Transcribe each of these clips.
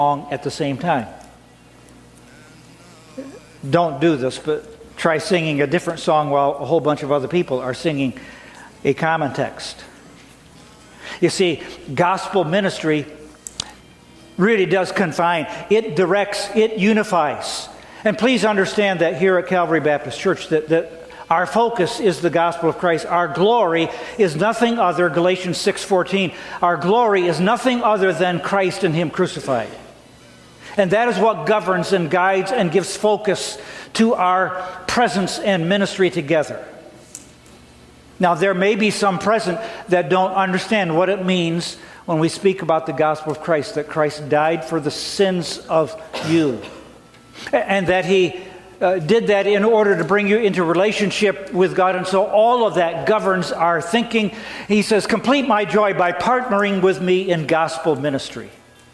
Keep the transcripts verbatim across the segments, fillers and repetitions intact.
song at the same time. Don't do this, but try singing a different song while a whole bunch of other people are singing a common text. You see, gospel ministry really does confine. It directs, it unifies. And please understand that here at Calvary Baptist Church, that, that our focus is the gospel of Christ. Our glory is nothing other, Galatians six fourteen, our glory is nothing other than Christ and Him crucified. And that is what governs and guides and gives focus to our presence and ministry together. Now, there may be some present that don't understand what it means when we speak about the gospel of Christ, that Christ died for the sins of you, and that He uh, did that in order to bring you into relationship with God. And so all of that governs our thinking. He says, complete my joy by partnering with me in gospel ministry.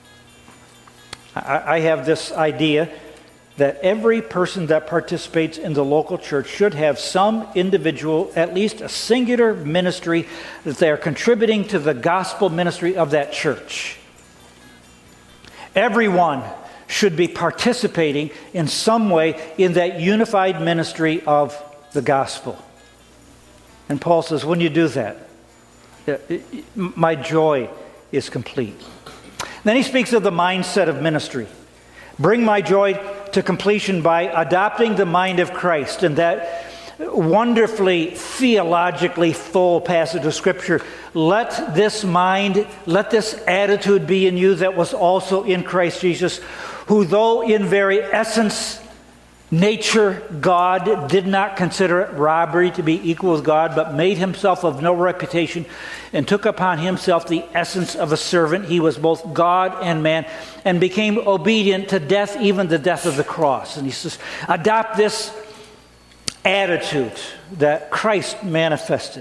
I, I have this idea that every person that participates in the local church should have some individual, at least a singular ministry that they are contributing to the gospel ministry of that church. Everyone should be participating in some way in that unified ministry of the gospel. And Paul says, when you do that, my joy is complete. Then he speaks of the mindset of ministry. Bring my joy to completion by adopting the mind of Christ. And that wonderfully theologically full passage of Scripture, let this mind, let this attitude be in you that was also in Christ Jesus, who though in very essence, nature, God, did not consider it robbery to be equal with God, but made himself of no reputation and took upon himself the essence of a servant. He was both God and man and became obedient to death, even the death of the cross. And he says, adopt this attitude that Christ manifested.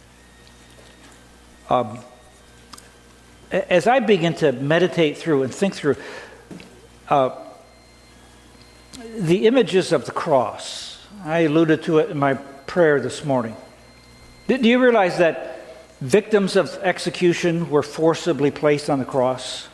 Um, as I begin to meditate through and think through uh, the images of the cross, I alluded to it in my prayer this morning. Do you realize that victims of execution were forcibly placed on the cross?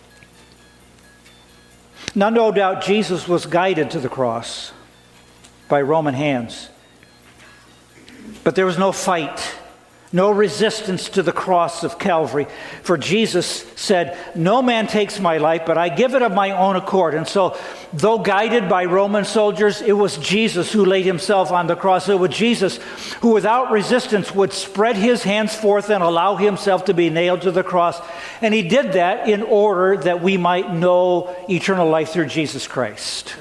Now, no doubt Jesus was guided to the cross by Roman hands. But there was no fight, no resistance to the cross of Calvary. For Jesus said, no man takes my life, but I give it of my own accord. And so, though guided by Roman soldiers, it was Jesus who laid himself on the cross. It was Jesus who, without resistance, would spread his hands forth and allow himself to be nailed to the cross. And he did that in order that we might know eternal life through Jesus Christ.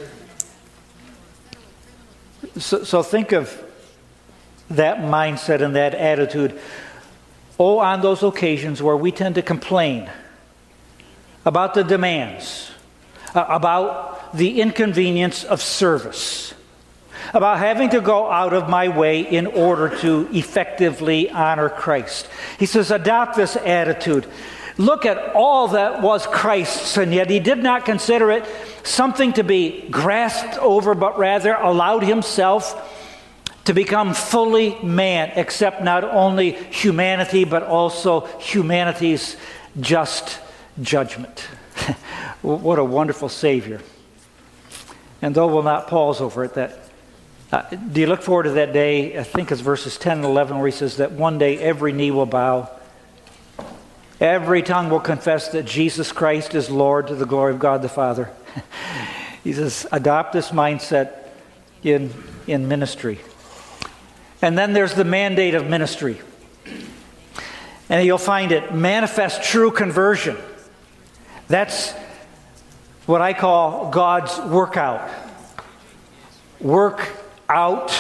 So, so think of that mindset and that attitude. Oh, on those occasions where we tend to complain about the demands, uh, about the inconvenience of service, about having to go out of my way in order to effectively honor Christ. He says, adopt this attitude. Look at all that was Christ's, and yet he did not consider it something to be grasped over, but rather allowed himself to become fully man, accept not only humanity, but also humanity's just judgment. What a wonderful Savior. And though we'll not pause over it, that uh, do you look forward to that day? I think it's verses ten and eleven where he says that one day every knee will bow, every tongue will confess that Jesus Christ is Lord, to the glory of God the Father. He says, adopt this mindset in, in ministry. And then there's the mandate of ministry. And you'll find it, manifest true conversion. That's what I call God's workout. Work out,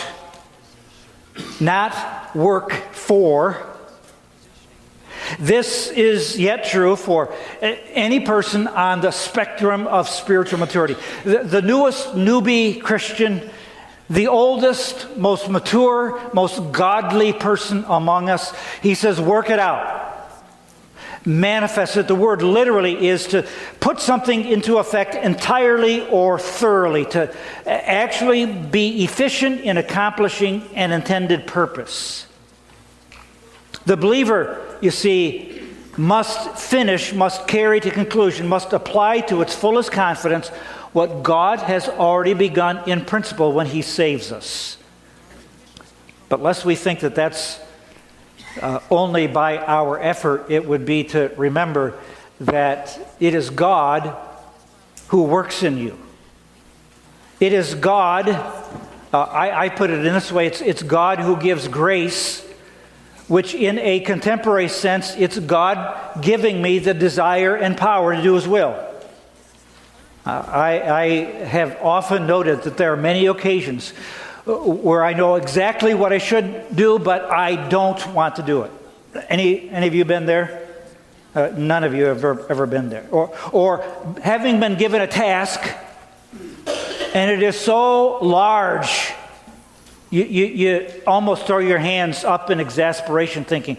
not work for. This is yet true for any person on the spectrum of spiritual maturity. The, the newest newbie Christian, the oldest, most mature, most godly person among us, he says, work it out. Manifest it. The word literally is to put something into effect entirely or thoroughly, to actually be efficient in accomplishing an intended purpose. The believer, you see, must finish, must carry to conclusion, must apply to its fullest confidence what God has already begun in principle when he saves us. But lest we think that that's uh, only by our effort, it would be to remember that it is God who works in you. It is God, uh, I, I put it in this way, it's, it's God who gives grace, which in a contemporary sense, it's God giving me the desire and power to do his will. Uh, I, I have often noted that there are many occasions where I know exactly what I should do, but I don't want to do it. Any, any of you been there? Uh, none of you have ever, ever been there. Or, or having been given a task, and it is so large, you, you, you almost throw your hands up in exasperation thinking,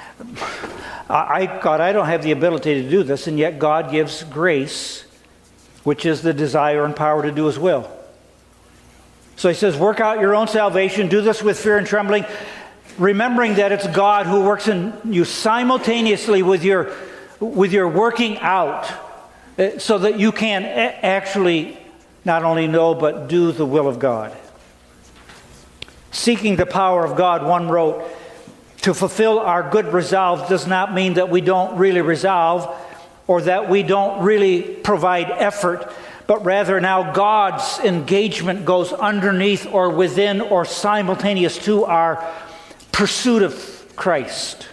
I, God, I don't have the ability to do this, and yet God gives grace, which is the desire and power to do his will. So he says, work out your own salvation, do this with fear and trembling, remembering that it's God who works in you simultaneously with your, with your working out, so that you can a- actually not only know, but do the will of God. Seeking the power of God, one wrote, to fulfill our good resolve does not mean that we don't really resolve or that we don't really provide effort, but rather now God's engagement goes underneath or within or simultaneous to our pursuit of Christ.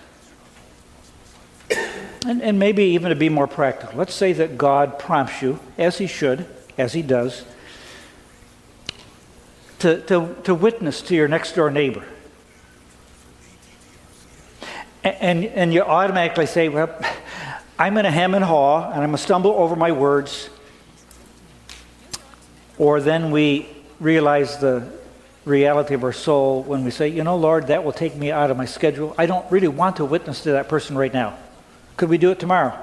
And, and maybe even to be more practical, let's say that God prompts you, as he should, as he does, to, to, to witness to your next door neighbor. And, and you automatically say, well, I'm going to hem and haw, and I'm going to stumble over my words. Or then we realize the reality of our soul when we say, you know, Lord, that will take me out of my schedule. I don't really want to witness to that person right now. Could we do it tomorrow?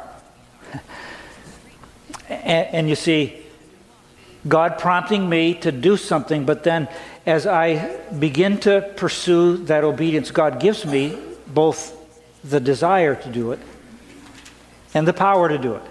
and, and you see, God prompting me to do something, but then as I begin to pursue that obedience, God gives me both the desire to do it and the power to do it.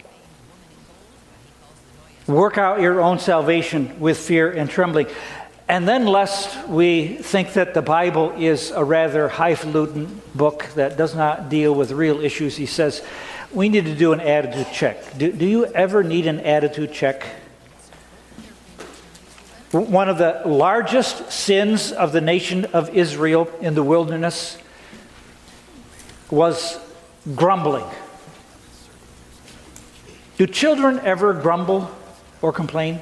Work out your own salvation with fear and trembling. And then lest we think that the Bible is a rather highfalutin book that does not deal with real issues, he says, we need to do an attitude check. Do, do you ever need an attitude check? One of the largest sins of the nation of Israel in the wilderness was grumbling. Do children ever grumble or complain?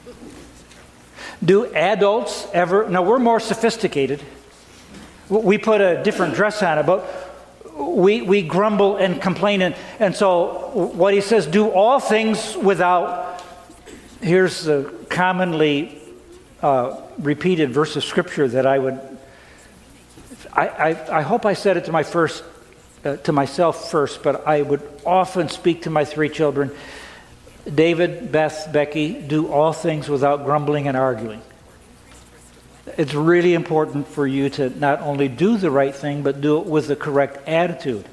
Do adults ever? Now, we're more sophisticated. We put a different dress on it, but we, we grumble and complain. And, and so what he says, do all things without, here's the commonly uh, repeated verse of Scripture that I would, I, I, I hope I said it to my first, uh, to myself first, but I would often speak to my three children. David, Beth, Becky, do all things without grumbling and arguing. It's really important for you to not only do the right thing, but do it with the correct attitude.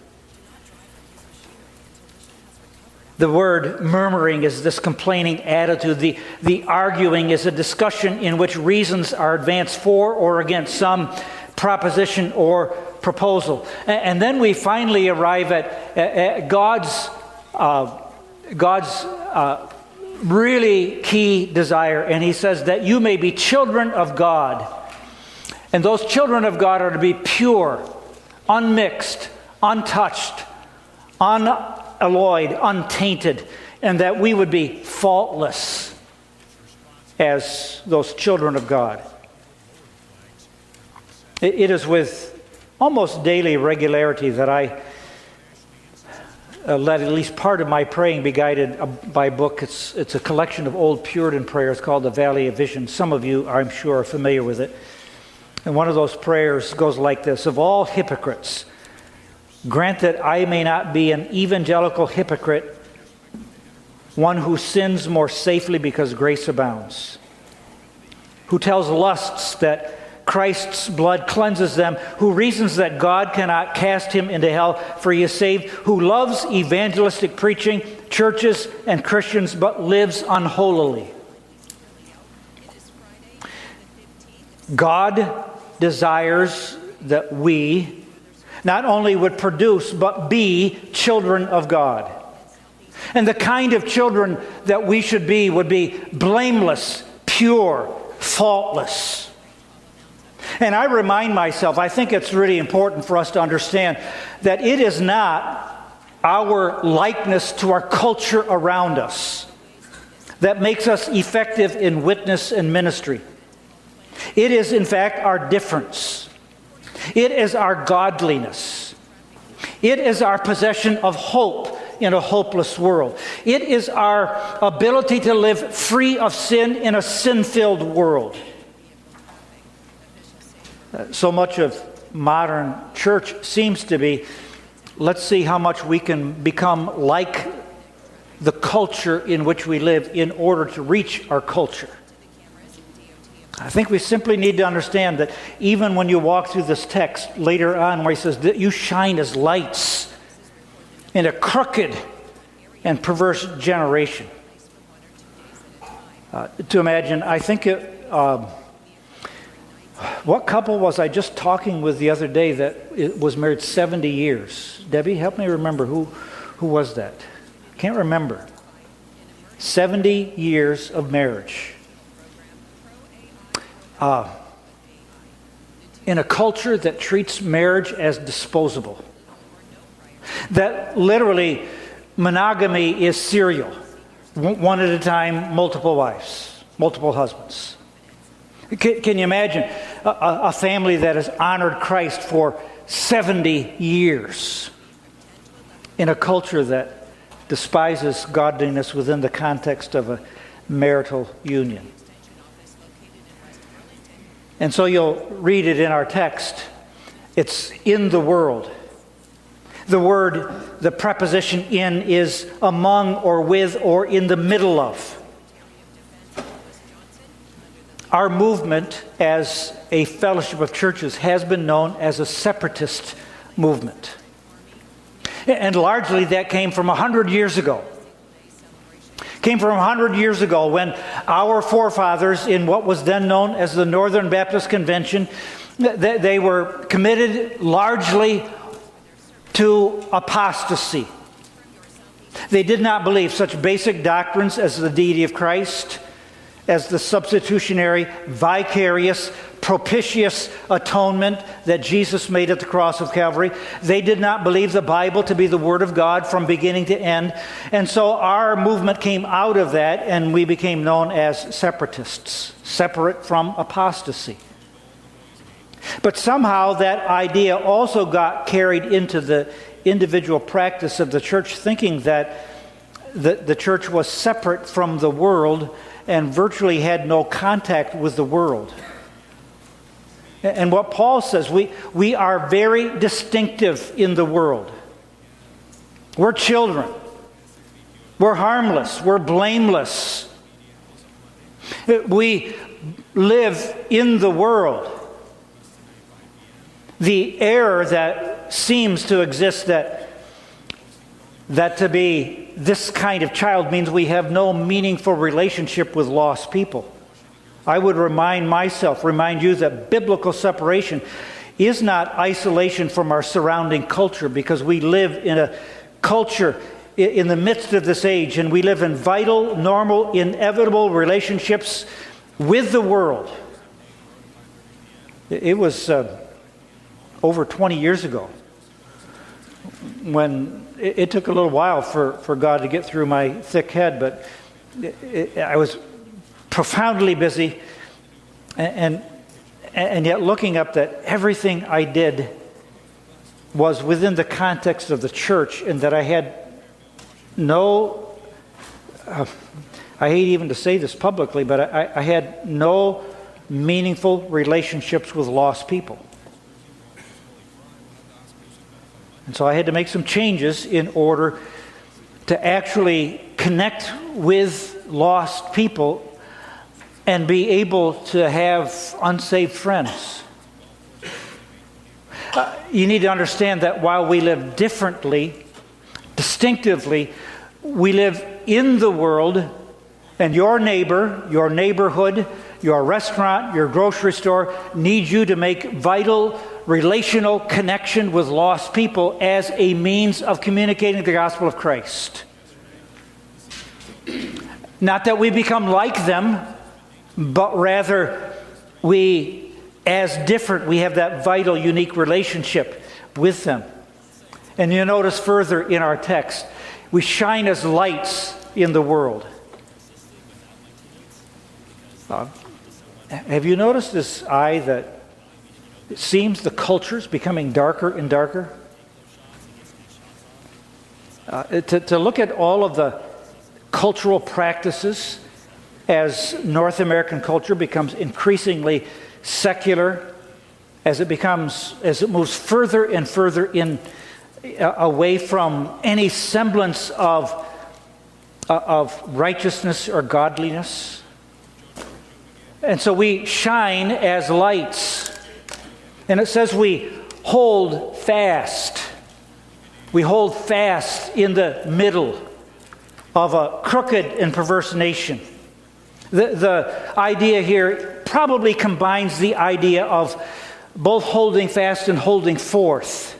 The word murmuring is this complaining attitude. The, the arguing is a discussion in which reasons are advanced for or against some proposition or proposal. And, and then we finally arrive at, at, at God's uh, God's uh, really key desire, and he says that you may be children of God. And those children of God are to be pure, unmixed, untouched, unalloyed, untainted, and that we would be faultless as those children of God. It, it is with almost daily regularity that I Uh, let at least part of my praying be guided uh, by a book. It's, it's a collection of old Puritan prayers called The Valley of Vision. Some of you, I'm sure, are familiar with it. And one of those prayers goes like this: of all hypocrites, grant that I may not be an evangelical hypocrite, one who sins more safely because grace abounds, who tells lusts that Christ's blood cleanses them, who reasons that God cannot cast him into hell, for he is saved, who loves evangelistic preaching, churches, and Christians, but lives unholily. God desires that we not only would produce, but be children of God. And the kind of children that we should be would be blameless, pure, faultless. And I remind myself, I think it's really important for us to understand that it is not our likeness to our culture around us that makes us effective in witness and ministry. It is, in fact, our difference. It is our godliness. It is our possession of hope in a hopeless world. It is our ability to live free of sin in a sin-filled world. Uh, so much of modern church seems to be, let's see how much we can become like the culture in which we live in order to reach our culture. I think we simply need to understand that even when you walk through this text later on where he says that you shine as lights in a crooked and perverse generation. Uh, to imagine, I think it, uh, what couple was I just talking with the other day that it was married seventy years? Debbie, help me remember, who, who was that? Can't remember. seventy years of marriage. Uh, in a culture that treats marriage as disposable. That literally monogamy is serial. One at a time, multiple wives, multiple husbands. Can, can you imagine a, a family that has honored Christ for seventy years in a culture that despises godliness within the context of a marital union? And so you'll read it in our text. It's in the world. The word, the preposition in, is among or with or in the middle of. Our movement as a fellowship of churches has been known as a separatist movement. And largely that came from a hundred years ago. Came from a hundred years ago when our forefathers in what was then known as the Northern Baptist Convention, they were committed largely to apostasy. They did not believe such basic doctrines as the deity of Christ, as the substitutionary, vicarious, propitious atonement that Jesus made at the cross of Calvary. They did not believe the Bible to be the Word of God from beginning to end. And so our movement came out of that, and we became known as separatists, separate from apostasy. But somehow that idea also got carried into the individual practice of the church, thinking that the, the church was separate from the world and virtually had no contact with the world. And what Paul says, we, we are very distinctive in the world. We're children. We're harmless. We're blameless. We live in the world. The error that seems to exist that, that to be this kind of child means we have no meaningful relationship with lost people. I would remind myself, remind you that biblical separation is not isolation from our surrounding culture, because we live in a culture in the midst of this age, and we live in vital, normal, inevitable relationships with the world. It was uh, over twenty years ago when it, it took a little while for, for God to get through my thick head, but it, it, I was profoundly busy, and, and and yet looking up that everything I did was within the context of the church, and that I had no, uh, I hate even to say this publicly, but I, I had no meaningful relationships with lost people. And so I had to make some changes in order to actually connect with lost people and be able to have unsaved friends. Uh, you need to understand that while we live differently, distinctively, we live in the world, and your neighbor, your neighborhood, your restaurant, your grocery store needs you to make vital relational connection with lost people as a means of communicating the gospel of Christ. Not that we become like them, but rather we, as different, we have that vital, unique relationship with them. And you notice further in our text, we shine as lights in the world. Uh, have you noticed this eye that it seems the culture's becoming darker and darker? Uh, to, to look at all of the cultural practices as North American culture becomes increasingly secular, as it becomes, as it moves further and further in uh, away from any semblance of uh, of righteousness or godliness. And so we shine as lights. And it says we hold fast. We hold fast in the middle of a crooked and perverse nation. The, the idea here probably combines the idea of both holding fast and holding forth.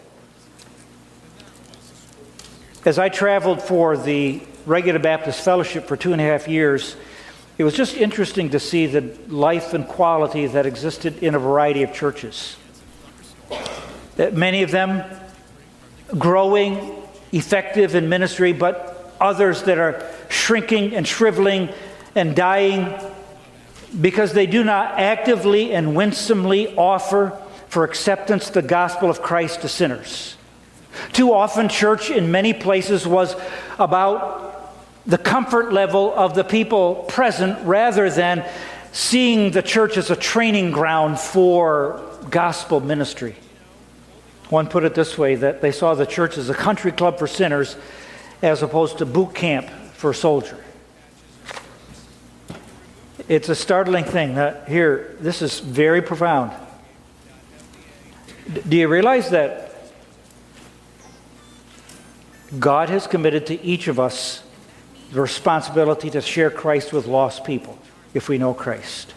As I traveled for the Regular Baptist Fellowship for two and a half years, it was just interesting to see the life and quality that existed in a variety of churches. That many of them growing, effective in ministry, but others that are shrinking and shriveling and dying because they do not actively and winsomely offer for acceptance the gospel of Christ to sinners. Too often, church in many places was about the comfort level of the people present rather than seeing the church as a training ground for gospel ministry. One put it this way, that they saw the church as a country club for sinners as opposed to boot camp for a soldier. It's a startling thing that here, this is very profound. Do you realize that God has committed to each of us the responsibility to share Christ with lost people if we know Christ?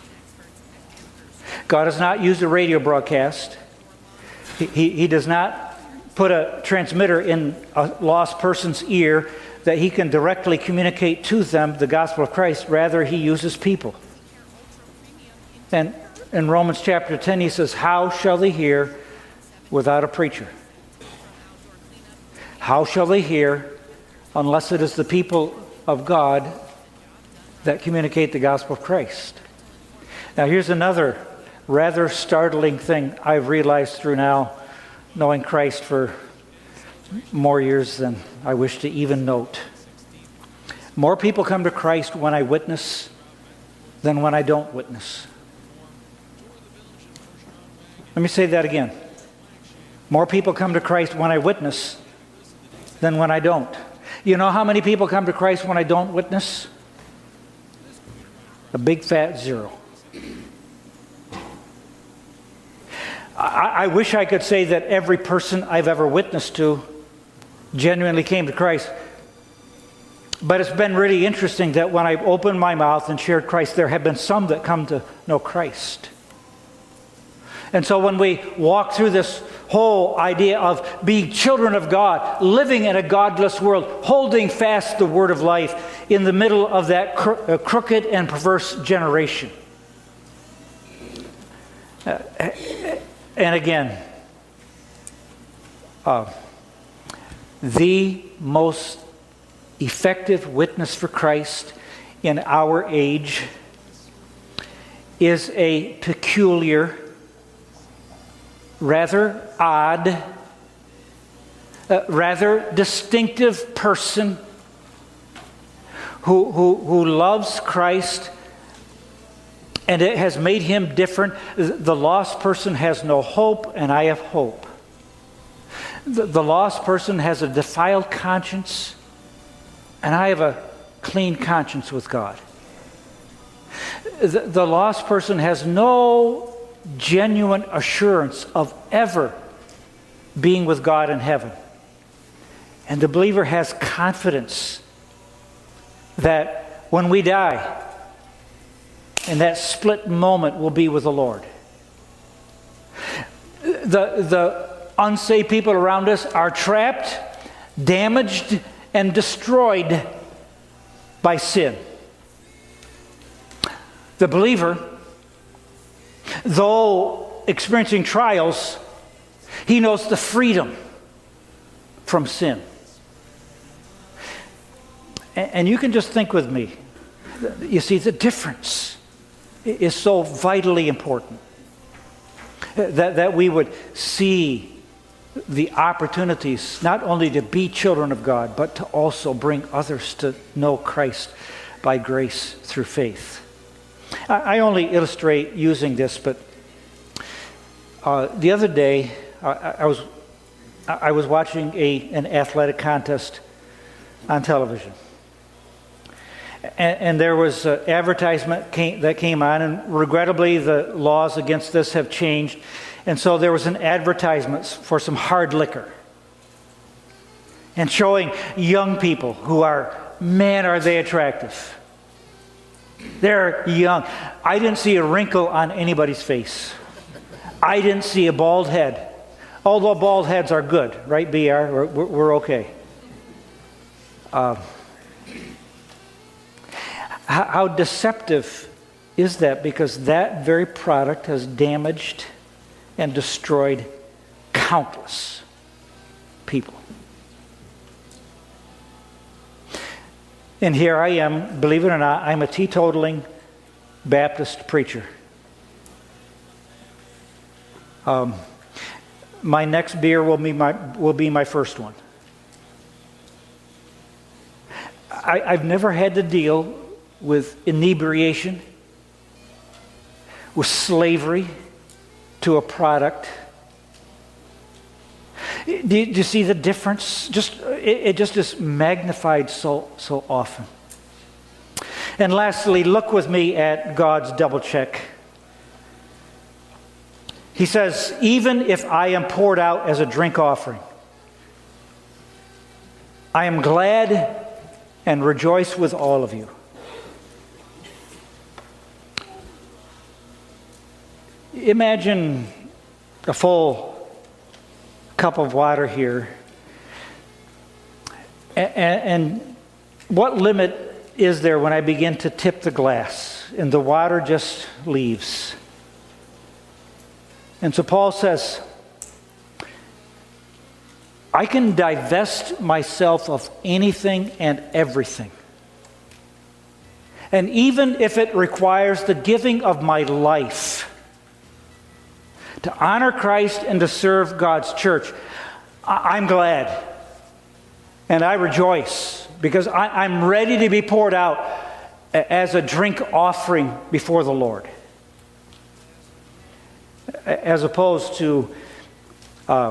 God has not used a radio broadcast. He, he, he does not put a transmitter in a lost person's ear that he can directly communicate to them the gospel of Christ. Rather, he uses people. And in Romans chapter ten, he says, how shall they hear without a preacher? How shall they hear unless it is the people of God that communicate the gospel of Christ? Now, here's another rather startling thing I've realized through now knowing Christ for more years than I wish to even note. More people come to Christ when I witness than when I don't witness. Let me say that again. More people come to Christ when I witness than when I don't. You know how many people come to Christ when I don't witness? A big fat zero. I, I wish I could say that every person I've ever witnessed to genuinely came to Christ. But it's been really interesting that when I've opened my mouth and shared Christ, there have been some that come to know Christ. And so when we walk through this whole idea of being children of God, living in a godless world, holding fast the word of life in the middle of that cro- uh, crooked and perverse generation. Uh, and again, uh, the most effective witness for Christ in our age is a peculiar, rather odd, uh, rather distinctive person who, who, who loves Christ, and it has made him different. The lost person has no hope, and I have hope. The, the lost person has a defiled conscience, and I have a clean conscience with God. The, the lost person has no genuine assurance of ever being with God in heaven. And the believer has confidence that when we die, in that split moment, we'll be with the Lord. The, the unsaved people around us are trapped, damaged, and destroyed by sin. The believer, though experiencing trials, he knows the freedom from sin. And you can just think with me. You see, the difference is so vitally important. That, that we would see the opportunities not only to be children of God, but to also bring others to know Christ by grace through faith. I, I only illustrate using this, but uh, the other day I, I was I was watching a an athletic contest on television. And, and there was an advertisement came, that came on, and regrettably the laws against this have changed. And so there was an advertisement for some hard liquor. And showing young people who are, man, are they attractive. They're young. I didn't see a wrinkle on anybody's face. I didn't see a bald head. Although bald heads are good, right, B R? We're, we're okay. Uh, How deceptive is that? Because that very product has damaged and destroyed countless people. And here I am, believe it or not, I'm a teetotaling Baptist preacher. Um, my next beer will be my will be my first one. I, I've never had to deal with inebriation, with slavery to a product. Do you, do you see the difference? Just it, it just is magnified so so often. And lastly, look with me at God's double check. He says, even if I am poured out as a drink offering, I am glad and rejoice with all of you. Imagine a full cup of water here. And, and what limit is there when I begin to tip the glass and the water just leaves? And so Paul says, I can divest myself of anything and everything. And even if it requires the giving of my life to honor Christ and to serve God's church, I'm glad. And I rejoice because I, I'm ready to be poured out as a drink offering before the Lord. As opposed to uh,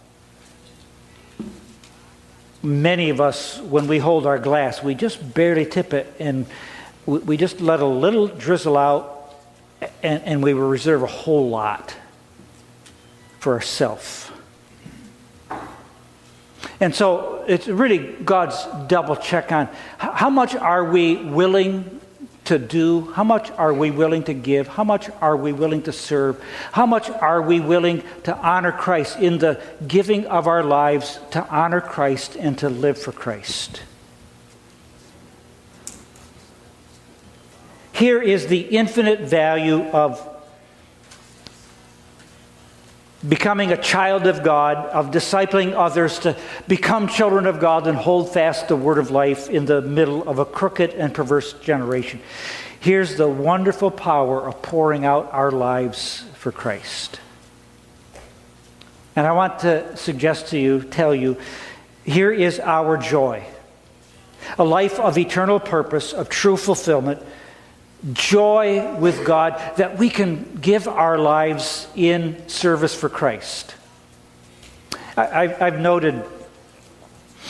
many of us, when we hold our glass, we just barely tip it and we, we just let a little drizzle out and, and we will reserve a whole lot for ourselves. And so it's really God's double check on how much are we willing to do? How much are we willing to give? How much are we willing to serve? How much are we willing to honor Christ in the giving of our lives to honor Christ and to live for Christ? Here is the infinite value of becoming a child of God, of discipling others to become children of God and hold fast the word of life in the middle of a crooked and perverse generation. Here's the wonderful power of pouring out our lives for Christ. And I want to suggest to you, tell you, here is our joy. A life of eternal purpose, of true fulfillment, joy with God, that we can give our lives in service for Christ. I, I've, I've noted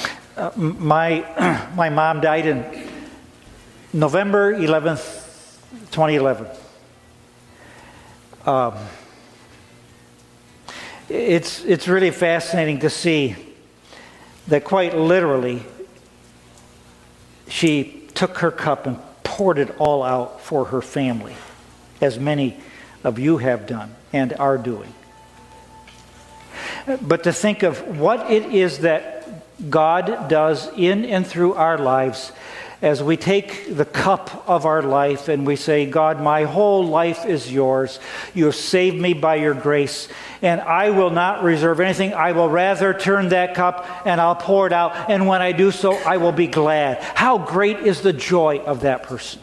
uh, my my mom died in November eleventh, twenty eleven. Um, it's, it's really fascinating to see that quite literally she took her cup and poured it all out for her family, as many of you have done and are doing. But to think of what it is that God does in and through our lives as we take the cup of our life and we say, God, my whole life is yours. You have saved me by your grace, and I will not reserve anything. I will rather turn that cup and I'll pour it out, and when I do so, I will be glad. How great is the joy of that person?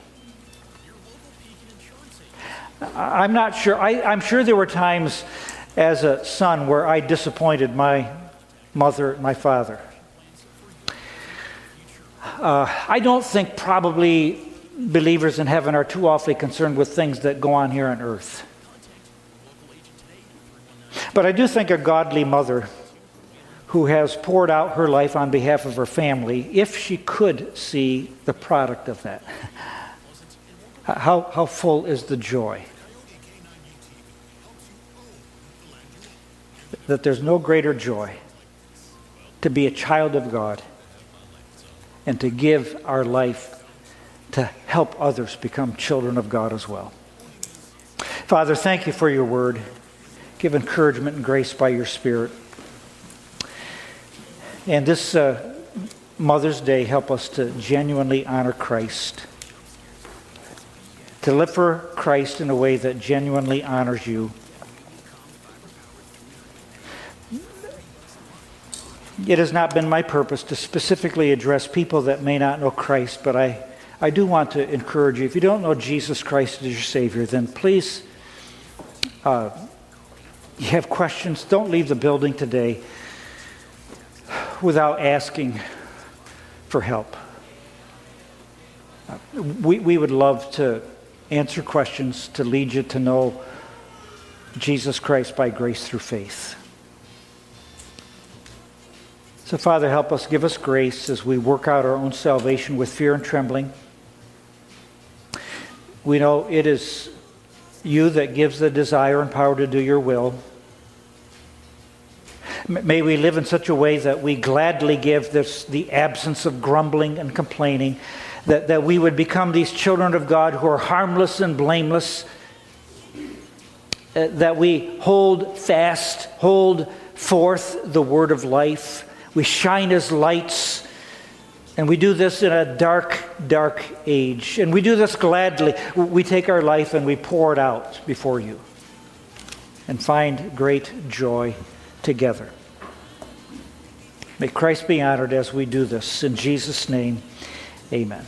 I'm not sure. I, I'm sure there were times as a son where I disappointed my mother, my father. Uh, I don't think probably believers in heaven are too awfully concerned with things that go on here on earth. But I do think a godly mother who has poured out her life on behalf of her family, if she could see the product of that, how, how full is the joy? That there's no greater joy to be a child of God and to give our life to help others become children of God as well. Father, thank you for your word. Give encouragement and grace by your Spirit. And this uh, Mother's Day, help us to genuinely honor Christ, to live for Christ in a way that genuinely honors you. It has not been my purpose to specifically address people that may not know Christ, but I, I do want to encourage you. If you don't know Jesus Christ as your Savior, then please, uh, you have questions, don't leave the building today without asking for help. Uh, we, we would love to answer questions to lead you to know Jesus Christ by grace through faith. So, Father, help us, give us grace as we work out our own salvation with fear and trembling. We know it is you that gives the desire and power to do your will. May we live in such a way that we gladly give this, the absence of grumbling and complaining, that, that we would become these children of God who are harmless and blameless, uh, that we hold fast, hold forth the word of life. We shine as lights, and we do this in a dark, dark age. And we do this gladly. We take our life and we pour it out before you and find great joy together. May Christ be honored as we do this. In Jesus' name, amen.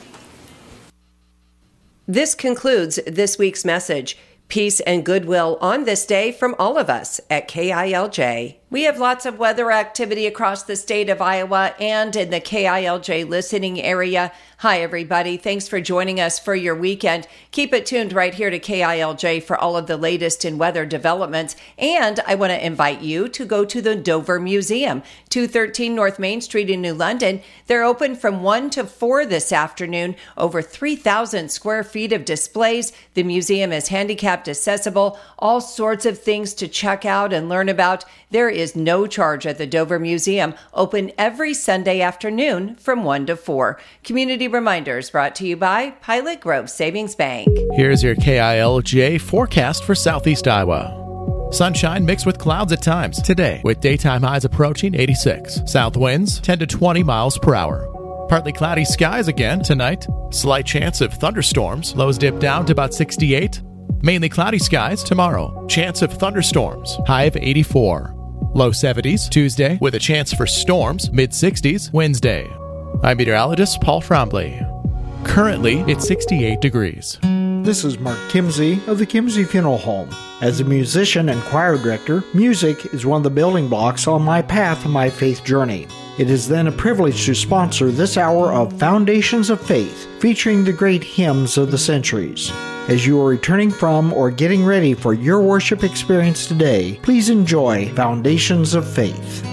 This concludes this week's message. Peace and goodwill on this day from all of us at K I L J. We have lots of weather activity across the state of Iowa and in the K I L J listening area. Hi, everybody. Thanks for joining us for your weekend. Keep it tuned right here to K I L J for all of the latest in weather developments. And I want to invite you to go to the Dover Museum, two thirteen North Main Street in New London. They're open from one to four this afternoon. Over three thousand square feet of displays. The museum is handicapped accessible. All sorts of things to check out and learn about. There is no charge at the Dover Museum, open every Sunday afternoon from one to four. Community reminders brought to you by Pilot Grove Savings Bank. Here's your K I L J forecast for Southeast Iowa. Sunshine mixed with clouds at times today, with daytime highs approaching eighty-six. South winds ten to twenty miles per hour. Partly cloudy skies again tonight. Slight chance of thunderstorms. Lows dip down to about sixty-eight. Mainly cloudy skies tomorrow. Chance of thunderstorms. High of eighty-four. Low seventies Tuesday with a chance for storms. Mid sixties Wednesday. I'm meteorologist Paul Trombley. Currently, it's sixty-eight degrees. This is Mark Kimsey of the Kimsey Funeral Home. As a musician and choir director, music is one of the building blocks on my path in my faith journey. It is then a privilege to sponsor this hour of Foundations of Faith, featuring the great hymns of the centuries. As you are returning from or getting ready for your worship experience today, please enjoy Foundations of Faith.